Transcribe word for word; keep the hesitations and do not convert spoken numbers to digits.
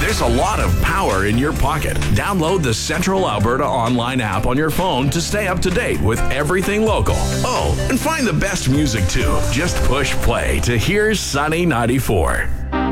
There's a lot of power in your pocket. Download the Central Alberta online app on your phone to stay up to date with everything local. Oh, and find the best music too. Just push play to Here's Sunny ninety-four.